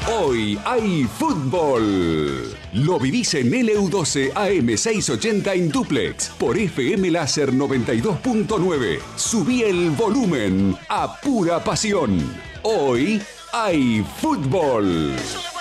Hoy hay fútbol. Lo vivís en LU12 AM680 en duplex por FM Láser 92.9. Subí el volumen a pura pasión. Hoy hay fútbol.